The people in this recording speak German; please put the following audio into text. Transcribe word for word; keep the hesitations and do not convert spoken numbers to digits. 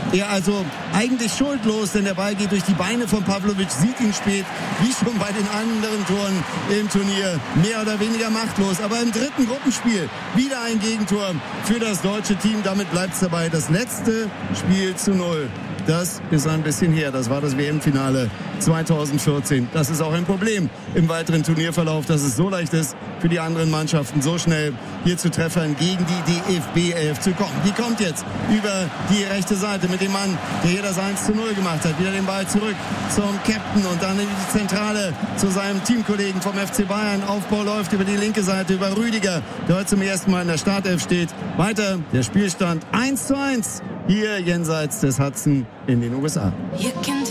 er also eigentlich schuldlos, denn der Ball geht durch die Beine von Pavlovic, sieht ihn spät, wie schon bei den anderen Toren im Turnier, mehr oder weniger machtlos. Aber im dritten Gruppenspiel wieder ein Gegentor für das deutsche Team. Damit bleibt es dabei. Das letzte Spiel zu null. Das ist ein bisschen her. Das war das W M-Finale zweitausendvierzehn. Das ist auch ein Problem im weiteren Turnierverlauf, dass es so leicht ist, für die anderen Mannschaften so schnell hier zu Treffern gegen die D F B elf zu kommen. Die kommt jetzt über die rechte Seite mit dem Mann, der hier das eins zu null gemacht hat. Wieder den Ball zurück zum Captain und dann in die Zentrale zu seinem Teamkollegen vom F C Bayern. Aufbau läuft über die linke Seite, über Rüdiger, der heute zum ersten Mal in der Startelf steht. Weiter der Spielstand eins zu eins hier jenseits des Hudson in den U S A.